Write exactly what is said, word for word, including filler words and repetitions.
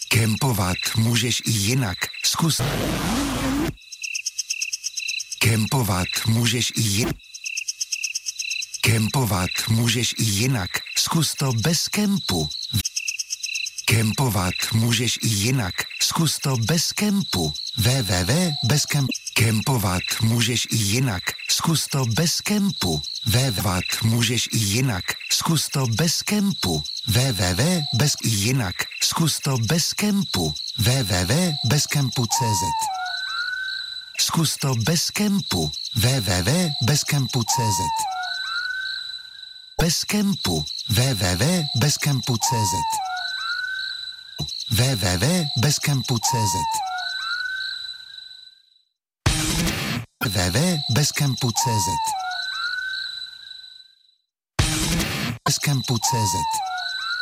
Kempovat můžeš i jinak. Zkus. Kempovat můžeš i jinak. Kempovat můžeš i jinak. Zkus to bez kempu. Kempovat můžeš i jinak. Zkus to bez kempu. www bez kempu. Kempovat můžeš i jinak. Zkus to bez kempu. Vévat můžeš i jinak. Zkus to bez kempu. www bez i jinak. Zkus to bez kempu. www bez kempu tečka cé zet. Zkus to bez kempu. www bez kempu tečka cé zet. Bez kempu. www bez kempu tečka cé zet. www bez kempu tečka cé zet. www bez kempu tečka cé zet. Bez kempu tečka cé zet.